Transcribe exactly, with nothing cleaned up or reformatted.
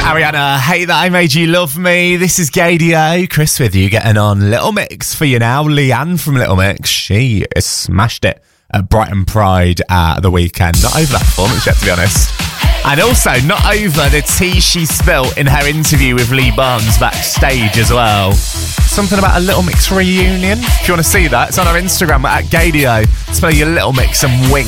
Ariana, Hate That I Made You Love Me. This is Gadio. Chris with you, getting on Little Mix for you now. Leanne from Little Mix, she has smashed it at Brighton Pride at the weekend. Not over that performance yet, to be honest. And also, not over the tea she spilt in her interview with Lee Barnes backstage as well. Something about a Little Mix reunion. If you want to see that, it's on our Instagram at Gadio. Spell your Little Mix and wink.